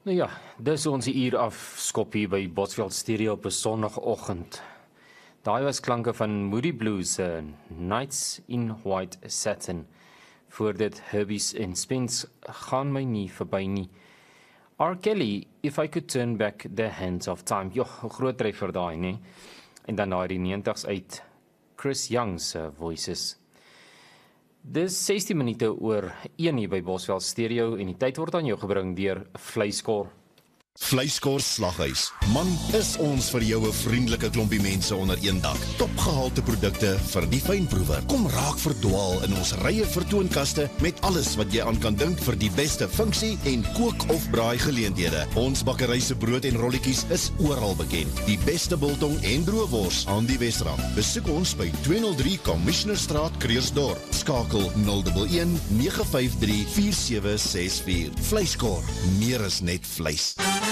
Nou ja, dis ons uur af skop hier by Bosveld Stereo op 'n Sondagoggend. Daai was klanke van Moody Blues, Nights in White Satin. Voor dit Herbies en Spence, gaan my nie verby nie. R. Kelly, If I Could Turn Back the Hands of Time. Jo, 'n groot treffer daai, nee. En dan daai die 90s uit Chris Young's Voices. Dis 16 minute oor 1 hier by Bosveld Stereo en die tyd word aan jou gebring deur Vleiskor. Vleiskor Slaghuis. Man, is ons vir jou 'n vriendelike klompie mense onder een dak. Topgehalte produkte vir die fynproewer. Kom raak verdwaal in ons rye vertoonkaste met alles wat jy aan kan dink vir die beste funksie en kook of braai geleenthede. Ons bakkery se brood en rolletjies is oral bekend. Die beste biltong en droëwors aan die Wesrand. Besoek ons by 203 Commissionerstraat, Kreersdorp. Skakel 011 953 4764. Vleiskor, meer as net vleis.